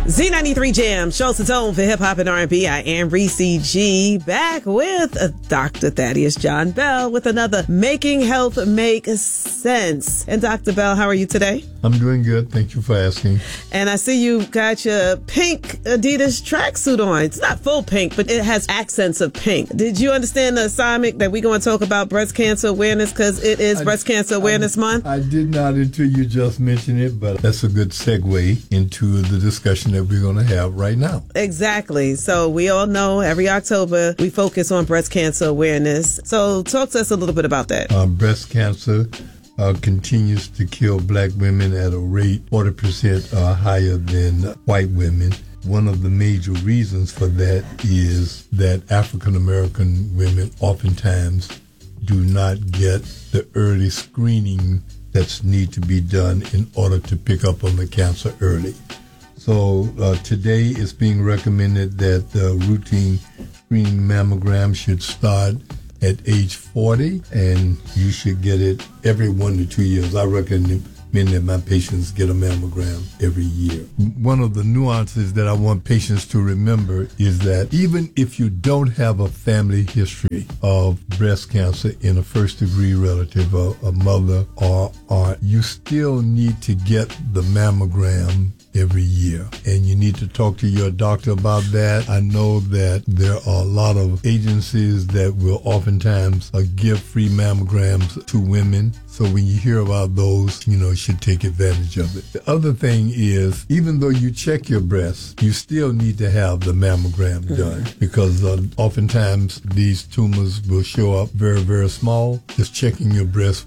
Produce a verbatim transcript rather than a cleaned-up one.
Z ninety-three Jam, Schultz and Tone for hip hop and R and B. I am Reese G, back with uh, Doctor Thaddeus John Bell with another Making Health Make Sense. And Doctor Bell, how are you today? I'm doing good. Thank you for asking. And I see you got your pink Adidas tracksuit on. It's not full pink, but it has accents of pink. Did you understand the assignment that we're going to talk about breast cancer awareness because it is I, Breast Cancer Awareness I, Month? I did not until you just mentioned it, but that's a good segue into the discussion that we're going to have right now. Exactly. So we all know every October we focus on breast cancer awareness. So talk to us a little bit about that. Uh, breast cancer uh, continues to kill black women at a rate forty percent uh, higher than white women. One of the major reasons for that is that African American women oftentimes do not get the early screening that's need to be done in order to pick up on the cancer early. So uh, today it's being recommended that the routine screening mammogram should start at age forty, and you should get it every one to two years. I recommend that my patients get a mammogram every year. One of the nuances that I want patients to remember is that even if you don't have a family history of breast cancer in a first degree relative, a, a mother or aunt, you still need to get the mammogram every year. And you need to talk to your doctor about that. I know that there are a lot of agencies that will oftentimes uh, give free mammograms to women. So when you hear about those, you know, you should take advantage of it. The other thing is, even though you check your breasts, you still need to have the mammogram done mm-hmm. because uh, oftentimes these tumors will show up very, very small. Just checking your breast